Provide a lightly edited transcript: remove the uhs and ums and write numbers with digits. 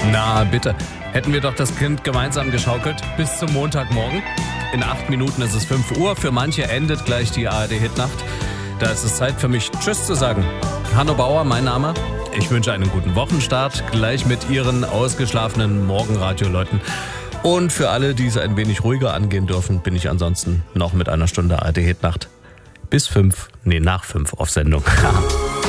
Na bitte, hätten wir doch das Kind gemeinsam geschaukelt bis zum Montagmorgen. In 8 Minuten ist es 5 Uhr, für manche endet gleich die ARD-Hitnacht. Da ist es Zeit für mich, Tschüss zu sagen. Hanno Bauer, mein Name. Ich wünsche einen guten Wochenstart, gleich mit Ihren ausgeschlafenen Morgenradio-Leuten. Und für alle, die es ein wenig ruhiger angehen dürfen, bin ich ansonsten noch mit einer Stunde ARD-Hitnacht nach 5 auf Sendung.